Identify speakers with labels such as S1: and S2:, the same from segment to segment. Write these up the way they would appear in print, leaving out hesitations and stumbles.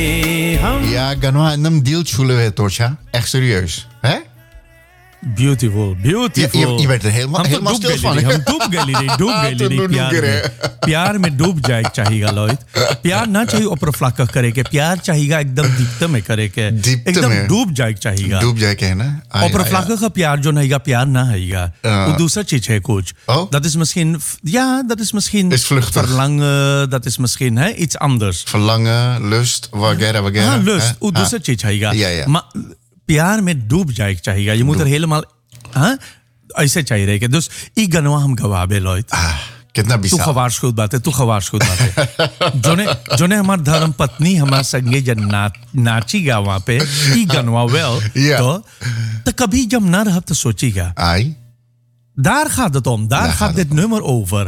S1: Ja, ganoa nam deal chule Tosha. Echt serieus. Hè?
S2: Beautiful.
S1: Je werd er helemaal stil van.
S2: हम डूब गए प्यार में प्यार में डूब जाए चाहिएगा लोहित प्यार ना चाहिए ऊपर फ्लाका करे के प्यार चाहिएगा एकदम दीप्त में करे के एकदम डूब जाए चाहिएगा
S1: डूब जाए के है ना
S2: ऊपर फ्लाका का प्यार जो नहीं प्यार ना है वो दूसरा चीज है कुछ dat is misschien
S1: is vluchtig
S2: verlangen dat is misschien है iets anders
S1: verlangen lust वगैरह
S2: lust वो दूसरा चीज है प्यार में डूब जाए चाहिए ये मुझे हेलमाल हाँ ऐसे चाहिए रहे कि दोस्त ई गनवा हम गवाबे लोहित
S1: कितना
S2: तू खवाश खुद बात है जोने हमार धर्म पत्नी हमार संगे जब नाचीगा वहाँ पे ई गनवा तो कभी जब ना रहा तो सोचीगा daar gaat het om daar gaat dit nummer over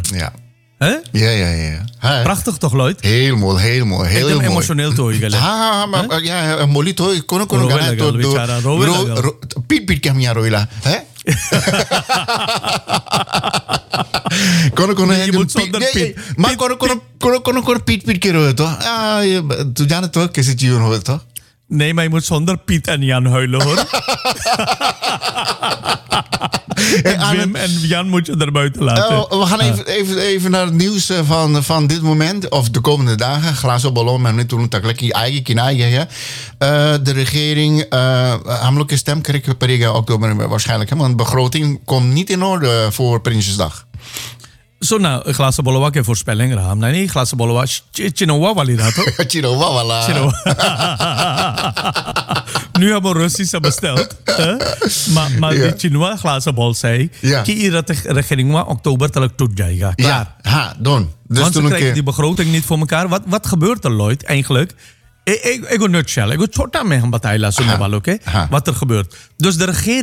S1: Ja.
S2: Prachtig toch, Lloyd?
S1: Heel mooi. Heel
S2: emotioneel toch?
S1: Ja, mooi toch? Kono gana to Piet kam ya roila. Hè? Kono
S2: je moet zonder Piet.
S1: Maar kono Piet kero toch? Tu jana toch kese जीवन हो toch?
S2: Nee, maar je moet zonder Piet en Jan huilen hoor. Wim en Jan moet je er buiten laten.
S1: We gaan even naar het nieuws van dit moment. Of de komende dagen. Glazen ballon, maar niet doen dat lekker eigen kinaai. De regering, hamelijke stem krijgen we per jaar oktober waarschijnlijk. Want de begroting komt niet in orde voor Prinsjesdag.
S2: Zo nou, glazen bollen wakker voorspelling raam. Nee, glazen bollen was Chinowa wali dat toch?
S1: Chinowa.
S2: Nu hebben we Russische besteld. Maar die Chinowa glazen bol zei, ki dat de regering oktober telk toe jayega.
S1: Ja, don.
S2: Dus want ze krijgen die begroting niet voor elkaar. Wat gebeurt er, Lloyd, eigenlijk? Ik nutshell. Ik छोटा में हम बताइला सुनने वालों के wat er gebeurt. Dus de regering